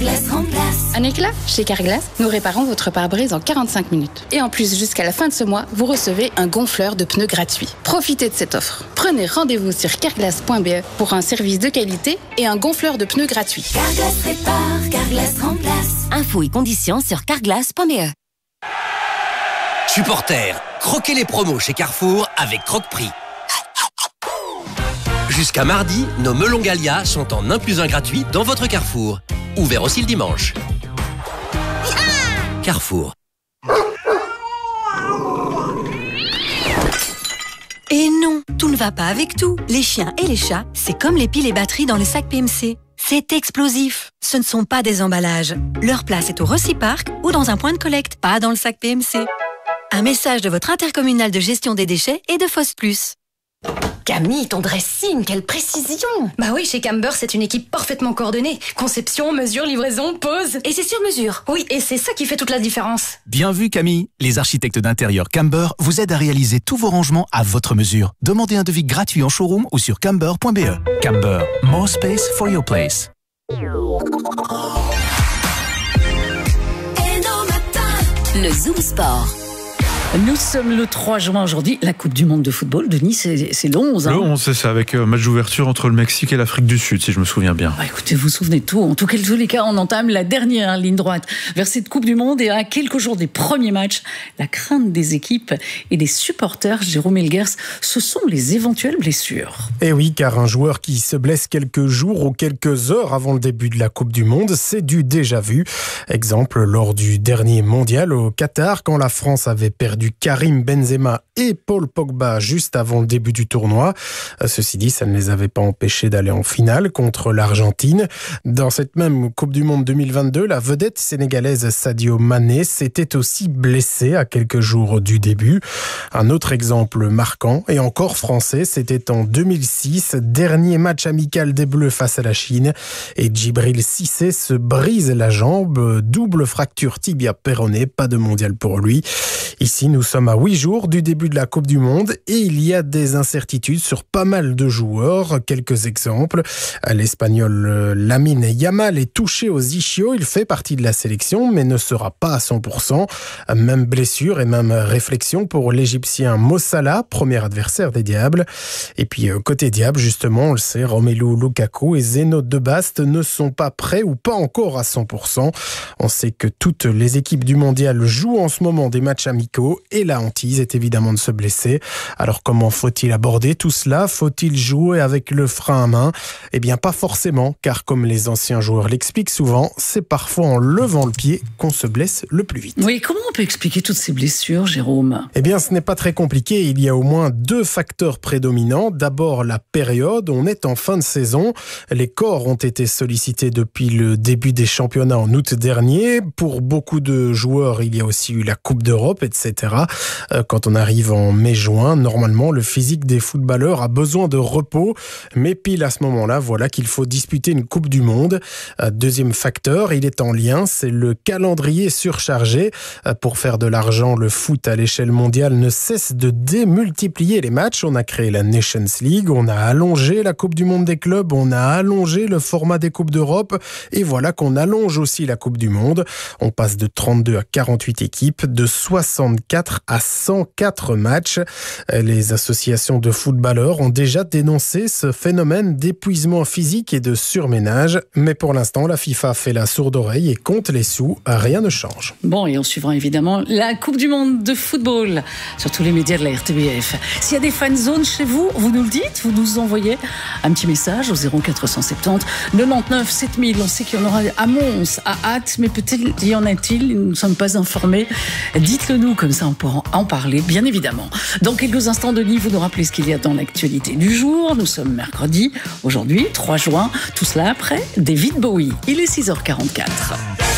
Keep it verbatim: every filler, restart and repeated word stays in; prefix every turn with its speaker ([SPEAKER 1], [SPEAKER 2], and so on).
[SPEAKER 1] Carglass remplace.
[SPEAKER 2] Un éclat? Chez Carglass, nous réparons votre pare-brise en quarante-cinq minutes. Et en plus, jusqu'à la fin de ce mois, vous recevez un gonfleur de pneus gratuit. Profitez de cette offre. Prenez rendez-vous sur carglass point b e pour un service de qualité et un gonfleur de pneus gratuit.
[SPEAKER 1] Carglass répare, Carglass remplace.
[SPEAKER 3] Infos et conditions sur carglass point b e.
[SPEAKER 4] Supporters, croquez les promos chez Carrefour avec Croque-Prix. Jusqu'à mardi, nos melons Gallia sont en un plus un gratuit dans votre Carrefour. Ouvert aussi le dimanche. Carrefour.
[SPEAKER 5] Et non, tout ne va pas avec tout. Les chiens et les chats, c'est comme les piles et batteries dans le sac P M C. C'est explosif. Ce ne sont pas des emballages. Leur place est au Reciparc ou dans un point de collecte, pas dans le sac P M C. Un message de votre intercommunal de gestion des déchets et de Foss Plus.
[SPEAKER 6] Camille, ton dressing, quelle précision! Bah oui, chez Camber, c'est une équipe parfaitement coordonnée. Conception, mesure, livraison, pose. Et c'est sur mesure. Oui, et c'est ça qui fait toute la différence.
[SPEAKER 7] Bien vu, Camille. Les architectes d'intérieur Camber vous aident à réaliser tous vos rangements à votre mesure. Demandez un devis gratuit en showroom ou sur camber point b e. Camber, more space for your place.
[SPEAKER 3] Le Zoom Sport.
[SPEAKER 8] Nous sommes le trois juin aujourd'hui, la Coupe du Monde de football. Denis, c'est, c'est le onze. Hein.
[SPEAKER 9] Le onze, c'est ça, avec un match d'ouverture entre le Mexique et l'Afrique du Sud, si je me souviens bien.
[SPEAKER 8] Bah écoutez, vous vous souvenez de tout. En tout cas, tous les cas, on entame la dernière ligne droite vers cette Coupe du Monde. Et à quelques jours des premiers matchs, la crainte des équipes et des supporters, Jérôme Elguers, ce sont les éventuelles blessures.
[SPEAKER 10] Et oui, car un joueur qui se blesse quelques jours ou quelques heures avant le début de la Coupe du Monde, c'est du déjà vu. Exemple, lors du dernier mondial au Qatar, quand la France avait perdu Karim Benzema et Paul Pogba juste avant le début du tournoi. Ceci dit, ça ne les avait pas empêchés d'aller en finale contre l'Argentine. Dans cette même Coupe du Monde deux mille vingt-deux, la vedette sénégalaise Sadio Mané s'était aussi blessé à quelques jours du début. Un autre exemple marquant, et encore français, c'était en deux mille six, dernier match amical des Bleus face à la Chine, et Djibril Cissé se brise la jambe, double fracture tibia-péroné, pas de mondial pour lui. Ici, nous sommes à huit jours du début de la Coupe du Monde et il y a des incertitudes sur pas mal de joueurs. Quelques exemples. L'Espagnol Lamine Yamal est touché aux ischios. Il fait partie de la sélection, mais ne sera pas à cent pour cent. Même blessure et même réflexion pour l'Égyptien Mo Salah, premier adversaire des Diables. Et puis, côté Diable, justement, on le sait, Romelu Lukaku et Zeno de Bast ne sont pas prêts ou pas encore à cent pour cent. On sait que toutes les équipes du mondial jouent en ce moment des matchs amicaux et la hantise est évidemment de se blesser. Alors comment faut-il aborder tout cela? Faut-il jouer avec le frein à main? Eh bien pas forcément, car comme les anciens joueurs l'expliquent souvent, c'est parfois en levant le pied qu'on se blesse le plus vite.
[SPEAKER 8] Oui, comment on peut expliquer toutes ces blessures, Jérôme?
[SPEAKER 10] Eh bien ce n'est pas très compliqué, il y a au moins deux facteurs prédominants. D'abord la période, on est en fin de saison, les corps ont été sollicités depuis le début des championnats en août dernier. Pour beaucoup de joueurs, il y a aussi eu la Coupe d'Europe, et cetera. Quand on arrive en mai-juin, normalement, le physique des footballeurs a besoin de repos. Mais pile à ce moment-là, voilà qu'il faut disputer une Coupe du Monde. Deuxième facteur, il est en lien, c'est le calendrier surchargé. Pour faire de l'argent, le foot à l'échelle mondiale ne cesse de démultiplier les matchs. On a créé la Nations League, on a allongé la Coupe du Monde des clubs, on a allongé le format des Coupes d'Europe. Et voilà qu'on allonge aussi la Coupe du Monde. On passe de trente-deux à quarante-huit équipes, de soixante-quatre à cent quatre matchs. Les associations de footballeurs ont déjà dénoncé ce phénomène d'épuisement physique et de surménage. Mais pour l'instant, la FIFA fait la sourde oreille et compte les sous. Rien ne change.
[SPEAKER 8] Bon, et on suivra évidemment la Coupe du Monde de football sur tous les médias de la R T B F. S'il y a des fan zones chez vous, vous nous le dites, vous nous envoyez un petit message au zéro quatre cent soixante-dix quatre-vingt-neuf sept mille. On sait qu'il y en aura à Mons, à Ath, mais peut-être y en a-t-il, nous ne sommes pas informés. Dites-le nous, comme ça on pourra en parler, bien évidemment. Dans quelques instants, Denis, vous nous rappelez ce qu'il y a dans l'actualité du jour. Nous sommes mercredi, aujourd'hui, trois juin. Tout cela après David Bowie. Il est six heures quarante-quatre.